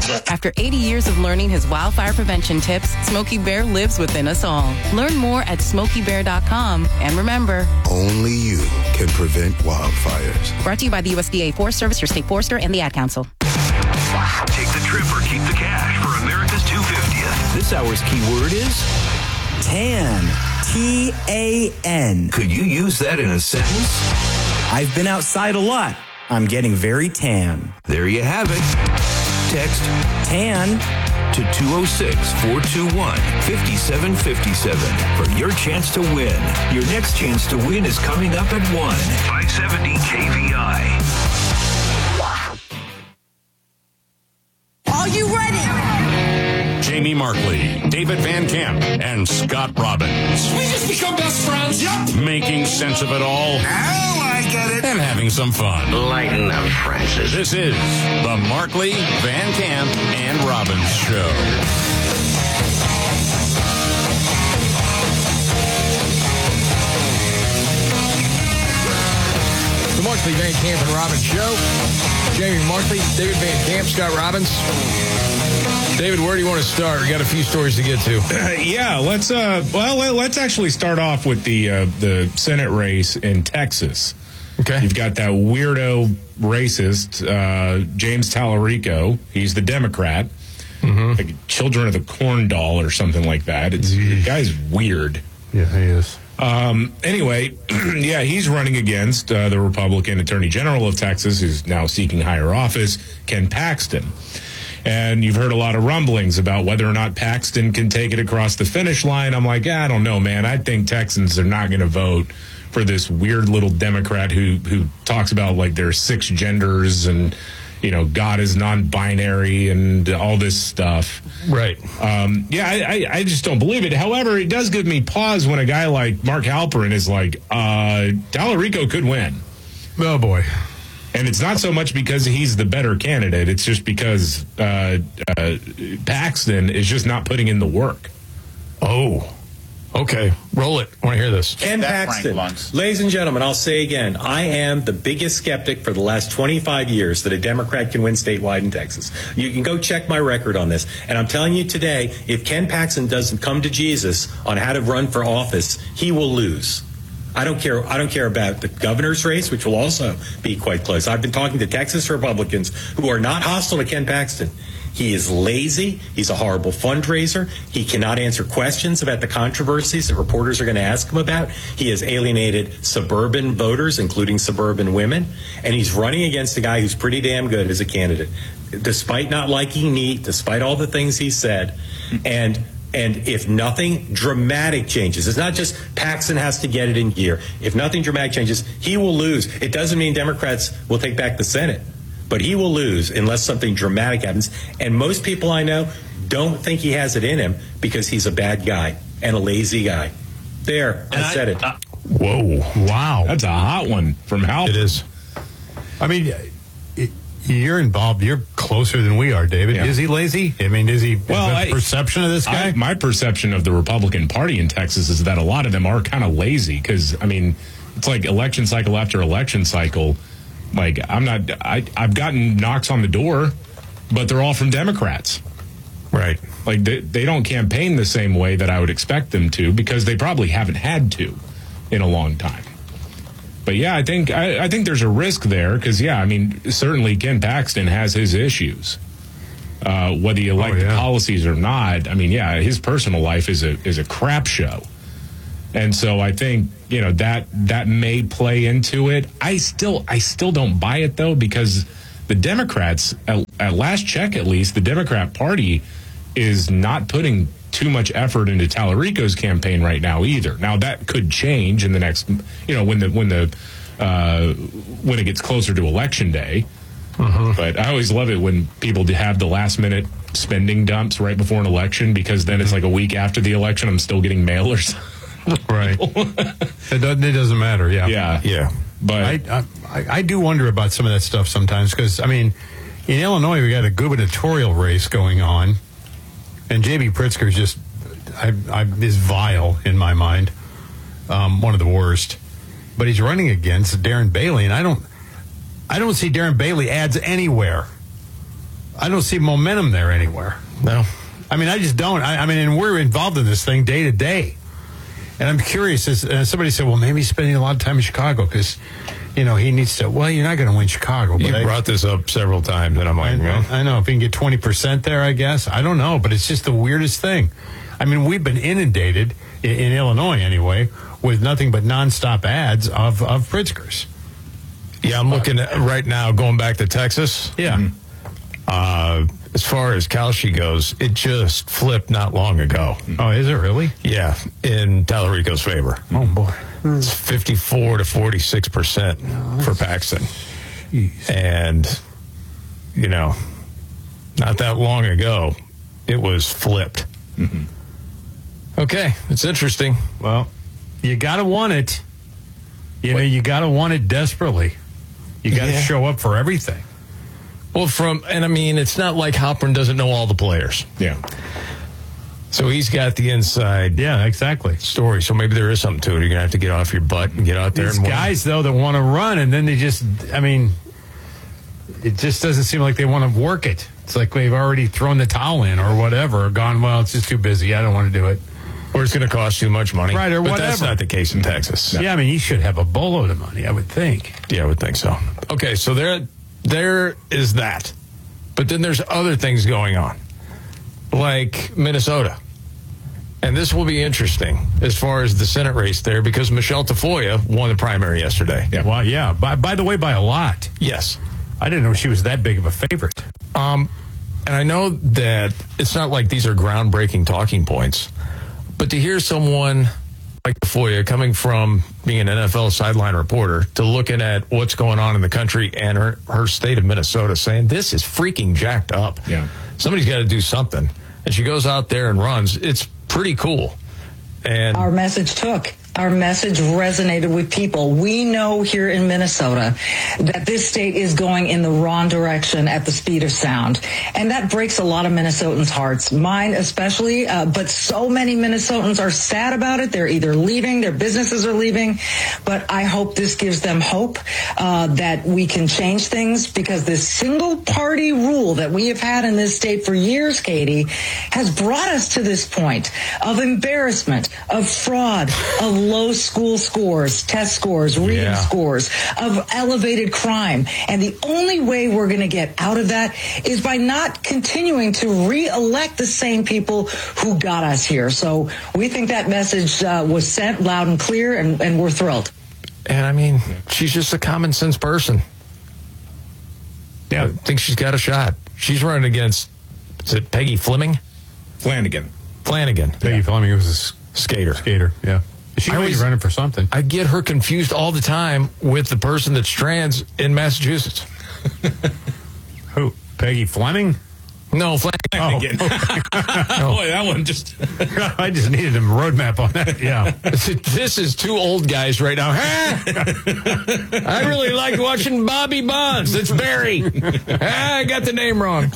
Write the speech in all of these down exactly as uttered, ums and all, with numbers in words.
After eighty years of learning his wildfire prevention tips, Smokey Bear lives within us all. Learn more at smokey bear dot com. And remember, only you can prevent wildfires. Brought to you by the U S D A Forest Service, your state forester, and the Ad Council. Take the trip or keep the cash for America's two hundred fiftieth. This hour's keyword is tan. T A N. Could you use that in a sentence? I've been outside a lot. I'm getting very tan. There you have it. Text tan to two oh six, four two one, five seven five seven for your chance to win. Your next chance to win is coming up at one. five seventy K V I. Are you ready? Jamie Markley, David Van Camp, and Scott Robbins. We just become best friends. Yep. Making sense of it all. Oh, I get it. And having some fun. Lighten up, Francis. This is the Markley, Van Camp, and Robbins Show. The Markley, Van Camp, and Robbins Show. Jamie Markley, David Van Camp, Scott Robbins. David, where do you want to start? We got a few stories to get to. Uh, yeah, let's. Uh, well, let's actually start off with the uh, the Senate race in Texas. Okay, you've got that weirdo racist uh, James Tallarico. He's the Democrat, mm-hmm. like Children of the Corn Doll or something like that. It's the guy's weird. Yeah, he is. Um, anyway, yeah, he's running against uh, the Republican Attorney General of Texas, who's now seeking higher office, Ken Paxton. And you've heard a lot of rumblings about whether or not Paxton can take it across the finish line. I'm like, I don't know, man. I think Texans are not going to vote for this weird little Democrat who who talks about, like, there's six genders and, you know, God is non-binary and all this stuff. Right. Um, yeah, I, I, I just don't believe it. However, it does give me pause when a guy like Mark Halperin is like, uh, Tallarico could win. Oh, boy. And it's not so much because he's the better candidate. It's just because uh, uh, Paxton is just not putting in the work. Oh, okay. Roll it. I want to hear this. Ken Paxton. Ladies and gentlemen, I'll say again, I am the biggest skeptic for the last twenty-five years that a Democrat can win statewide in Texas. You can go check my record on this. And I'm telling you today, if Ken Paxton doesn't come to Jesus on how to run for office, he will lose. I don't care. I don't care about the governor's race, which will also be quite close. I've been talking to Texas Republicans who are not hostile to Ken Paxton. He is lazy. He's a horrible fundraiser. He cannot answer questions about the controversies that reporters are going to ask him about. He has alienated suburban voters, including suburban women. And he's running against a guy who's pretty damn good as a candidate, despite not liking meat, despite all the things he said. And And if nothing dramatic changes, it's not just Paxton has to get it in gear. If nothing dramatic changes, he will lose. It doesn't mean Democrats will take back the Senate, but he will lose unless something dramatic happens. And most people I know don't think he has it in him because he's a bad guy and a lazy guy. There, I, I said it. Uh, whoa. Wow. That's a hot one from Hal. It is. I mean, it, you're involved. You're closer than we are, David. Yeah. Is he lazy? I mean, is he? Well, is the I, perception of this guy. I, my perception of the Republican Party in Texas is that a lot of them are kind of lazy because, I mean, it's like election cycle after election cycle. Like, I'm not. I, I've gotten knocks on the door, but they're all from Democrats. Right. Like, they, they don't campaign the same way that I would expect them to because they probably haven't had to in a long time. But yeah, I think I, I think there's a risk there because, yeah, I mean, certainly Ken Paxton has his issues. Uh, whether you like oh, yeah. the policies or not, I mean, yeah, his personal life is a is a crap show. And so I think, you know, that that may play into it. I still I still don't buy it, though, because the Democrats, at, at last check at least, the Democrat Party is not putting too much effort into Tallarico's campaign right now either. Now that could change in the next, you know, when the when the uh, when it gets closer to election day. Uh-huh. But I always love it when people have the last minute spending dumps right before an election because then it's like a week after the election. I'm still getting mailers. Right. it, doesn't, it doesn't matter. Yeah. Yeah. Yeah. But I I, I do wonder about some of that stuff sometimes because I mean, in Illinois we got a gubernatorial race going on. And J B. Pritzker is just I, I, is vile in my mind, um, one of the worst. But he's running against Darren Bailey, and I don't, I don't see Darren Bailey ads anywhere I don't see momentum there anywhere. No. I mean, I just don't. I, I mean, and we're involved in this thing day to day. And I'm curious, as uh, somebody said, well, maybe he's spending a lot of time in Chicago because, you know, he needs to, well, you're not going to win Chicago. You but brought I, this up several times, and I'm like, I, well. I know, if he can get twenty percent there, I guess. I don't know, but it's just the weirdest thing. I mean, we've been inundated, in, in Illinois anyway, with nothing but nonstop ads of, of Pritzkers. Yeah, I'm looking at right now, going back to Texas. Yeah. Uh, as far as Kalshi goes, it just flipped not long ago. Oh, is it really? Yeah, in Tallarico's favor. Oh, boy. It's fifty-four to forty-six percent for Paxton. Jeez. And, you know, not that long ago, it was flipped. Mm-hmm. Okay, it's interesting. Well, you got to want it. You know, you got to want it desperately. You got to Yeah. show up for everything. Well, from, and I mean, it's not like Halpern doesn't know all the players. Yeah. So he's got the inside Yeah, exactly. story. So maybe there is something to it. You're going to have to get off your butt and get out there These and win. guys, though, that want to run, and then they just, I mean, it just doesn't seem like they want to work it. It's like they've already thrown the towel in or whatever, or gone, well, it's just too busy. I don't want to do it. Or it's going to cost too much money. Right, or but whatever. that's not the case in Texas. Yeah, I mean, he should have a boatload of money, I would think. Yeah, I would think so. Okay, so there, there is that. But then there's other things going on, like Minnesota. And this will be interesting as far as the Senate race there, because Michelle Tafoya won the primary yesterday. Yeah. Well, yeah. By, by the way, by a lot. Yes. I didn't know she was that big of a favorite. Um, and I know that it's not like these are groundbreaking talking points, but to hear someone like Tafoya coming from being an N F L sideline reporter to looking at what's going on in the country and her, her state of Minnesota saying, this is freaking jacked up. Yeah. Somebody's got to do something. And she goes out there and runs. It's pretty cool. And our message took. Our message resonated with people. We know here in Minnesota that this state is going in the wrong direction at the speed of sound. And that breaks a lot of Minnesotans' hearts, mine especially. Uh, but so many Minnesotans are sad about it. They're either leaving, their businesses are leaving. But I hope this gives them hope uh, that we can change things, because this single party rule that we have had in this state for years, Katie, has brought us to this point of embarrassment, of fraud, of low school scores, test scores, reading Yeah. scores, of elevated crime. And the only way we're going to get out of that is by not continuing to re-elect the same people who got us here. So we think that message uh, was sent loud and clear, and, and we're thrilled. And I mean, she's just a common sense person. Yeah. I think she's got a shot. She's running against, is it Peggy Fleming? Flanagan. Flanagan. Peggy Fleming was a s- Skater. skater, yeah. She I was always- running for something. I get her confused all the time with the person that's trans in Massachusetts. Who? Peggy Fleming? No, Flanagan. Oh. Boy, that one just. I just needed a roadmap on that. Yeah. This is two old guys right now. I really like watching Bobby Bonds. It's Barry. I got the name wrong.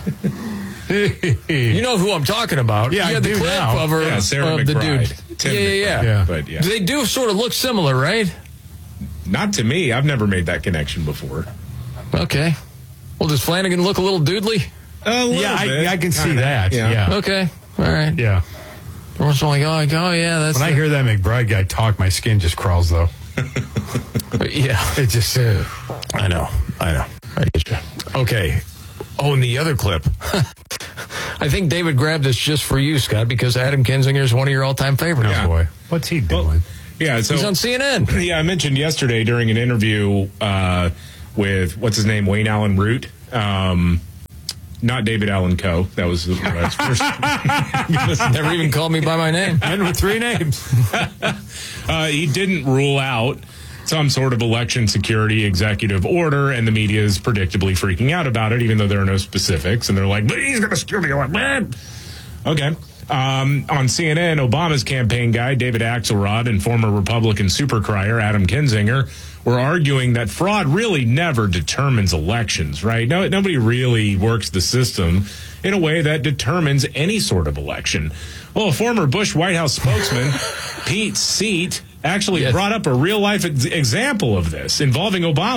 You know who I'm talking about. Yeah, you I had the do clip now. of her, Yeah, Sarah of the McBride. dude. Tim yeah, yeah, McBride. yeah, Yeah. But yeah. They do sort of look similar, right? Not to me. I've never made that connection before. Okay. Well, does Flanagan look a little doodly? A little Yeah, I, bit, I can see kinda, that. Yeah. Okay. All right. Yeah. Once I'm like, oh, like, oh, yeah, that's. When I the- hear that McBride guy talk, my skin just crawls, though. yeah. It just. Uh, I know. I know. I get you. Okay. Oh, and the other clip. I think David grabbed this just for you, Scott, because Adam Kinzinger is one of your all-time favorites. Yeah. oh, boy. What's he doing? Well, yeah, so He's on C N N. Yeah, I mentioned yesterday during an interview uh, with what's his name, Wayne Allen Root. Um, not David Allen Coe. That was his first. Never even called me by my name. Men with three names. uh, he didn't rule out some sort of election security executive order, and the media is predictably freaking out about it, even though there are no specifics. And they're like, but he's going to secure the election. Okay. Um, on C N N, Obama's campaign guy, David Axelrod, and former Republican supercrier, Adam Kinzinger, were arguing that fraud really never determines elections, right? No, nobody really works the system in a way that determines any sort of election. Well, a former Bush White House spokesman, Pete Seat, actually Yes. brought up a real-life ex- example of this involving Obama.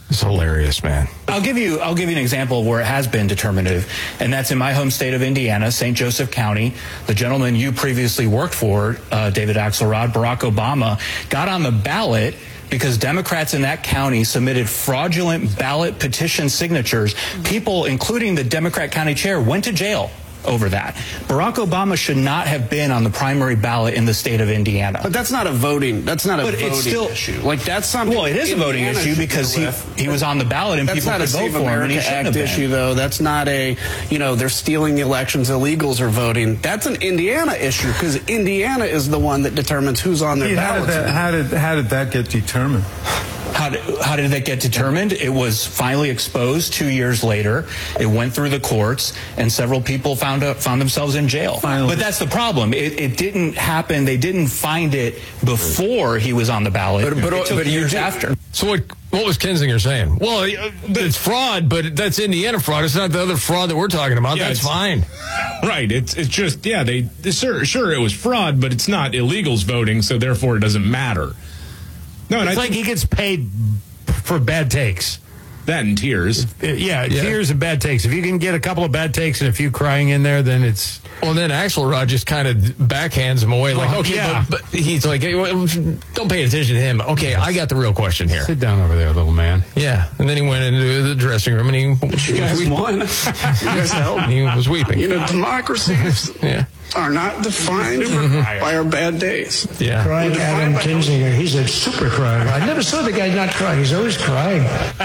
It's hilarious, man. I'll give you I'll give you an example of where it has been determinative, and that's in my home state of Indiana, Saint Joseph County. The gentleman you previously worked for, uh, David Axelrod, Barack Obama, got on the ballot because Democrats in that county submitted fraudulent ballot petition signatures. People, including the Democrat county chair, went to jail over that. Barack Obama should not have been on the primary ballot in the state of Indiana. But that's not a voting. That's not a but voting it's still, issue. Like that's something. Well, it is Indiana a voting issue because he he was on the ballot and that's people not could a vote Save for him. And he America shouldn't Act have issue, been. though. That's not a, you know, they're stealing the elections. Illegals are voting. That's an Indiana issue because Indiana is the one that determines who's on their Yeah, how ballot. did that? How did how did that get determined? How did, how did that get determined? It was finally exposed two years later. It went through the courts, and several people found out, found themselves in jail. Finally. But that's the problem. It, it didn't happen. They didn't find it before he was on the ballot. But, but, it took but years did, after. So what? What was Kinzinger saying? Well, it's fraud, but that's Indiana fraud. It's not the other fraud that we're talking about. Yeah, that's fine. Right. It's it's just yeah. They sure sure it was fraud, but it's not illegals voting, so therefore it doesn't matter. No, and it's I like he gets paid for bad takes. That and tears. Yeah, yeah, tears and bad takes. If you can get a couple of bad takes and a few crying in there, then it's... Well, then Axelrod just kind of backhands him away. Like, well, okay, yeah. but, but he's like, hey, well, don't pay attention to him. Okay, I got the real question here. Sit down over there, little man. Yeah, and then he went into the dressing room and he... But you guys won. You guys helped. He was weeping. You know, democracies yeah. are not defined by our bad days. Yeah. Crying Adam Kinzinger. He's a super crier. I never saw the guy not cry. He's always crying.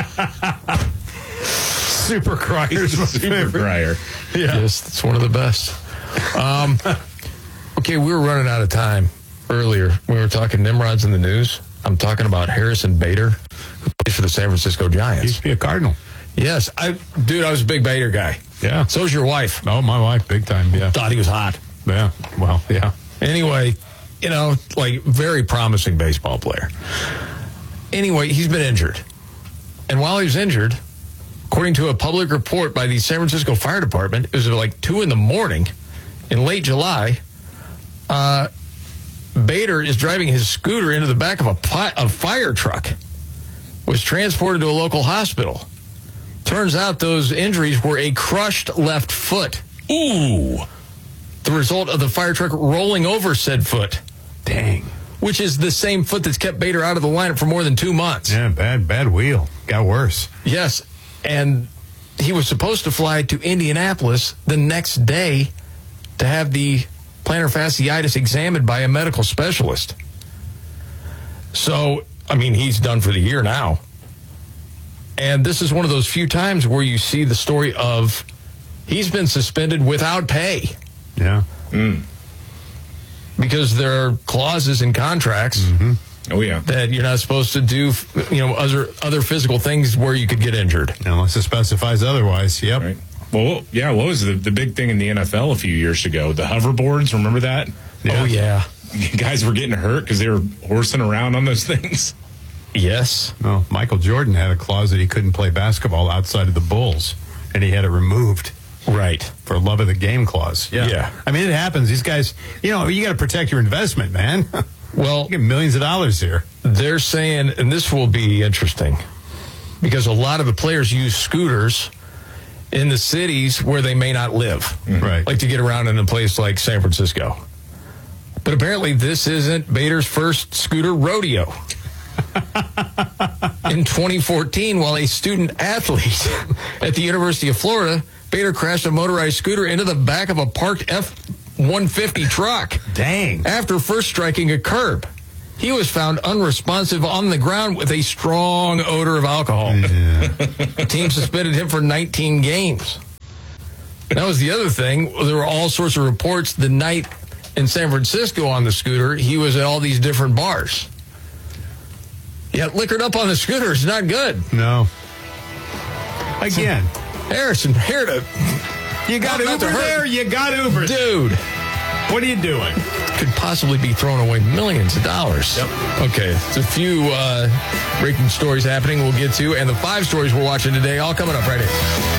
Super criers. Super crier. Yeah. Yes, it's one of the best. Um, okay, we were running out of time earlier. We were talking Nimrods in the news. I'm talking about Harrison Bader, who plays for the San Francisco Giants. Used to be a Cardinal. Yes. I, dude, I was a big Bader guy. Yeah. So's your wife. Oh, my wife, big time, yeah. Thought he was hot. Yeah, well, yeah. Anyway, you know, like, very promising baseball player. Anyway, he's been injured. And while he was injured, according to a public report by the San Francisco Fire Department, it was like two in the morning in late July. Uh, Bader is driving his scooter into the back of a, pi- a fire truck, was transported to a local hospital. Turns out those injuries were a crushed left foot. Ooh. The result of the fire truck rolling over said foot. Dang. Which is the same foot that's kept Bader out of the lineup for more than two months. Yeah, bad, bad wheel. Got worse. Yes. And he was supposed to fly to Indianapolis the next day to have the plantar fasciitis examined by a medical specialist. So, I mean, he's done for the year now. And this is one of those few times where you see the story of he's been suspended without pay. Yeah. Mm. Because there are clauses in contracts mm-hmm. oh, yeah. that you're not supposed to do, you know, other other physical things where you could get injured. Unless it specifies otherwise. Yep. Right. Well, yeah, what was the, the big thing in the N F L a few years ago? The hoverboards, remember that? Yeah. Oh, yeah. Guys were getting hurt because they were horsing around on those things. Yes. Well, Michael Jordan had a clause that he couldn't play basketball outside of the Bulls, and he had it removed. Right. For love of the game clause. Yeah. yeah. I mean, it happens. These guys, you know, you got to protect your investment, man. Well, you get millions of dollars here. They're saying, and this will be interesting, because a lot of the players use scooters in the cities where they may not live. Mm-hmm. Right. Like to get around in a place like San Francisco. But apparently this isn't Bader's first scooter rodeo. In twenty fourteen, while a student athlete at the University of Florida, Bader crashed a motorized scooter into the back of a parked F one fifty truck. Dang. After first striking a curb. He was found unresponsive on the ground with a strong odor of alcohol. Yeah. The team suspended him for nineteen games. That was the other thing. There were all sorts of reports the night in San Francisco on the scooter. He was at all these different bars. Yeah, liquored up on the scooter is not good. No. Again. Harrison, here to... You got Uber there, you got Uber. Dude. What are you doing? Could possibly be throwing away millions of dollars. Yep. Okay, it's a few uh, breaking stories happening we'll get to, and the five stories we're watching today all coming up right here.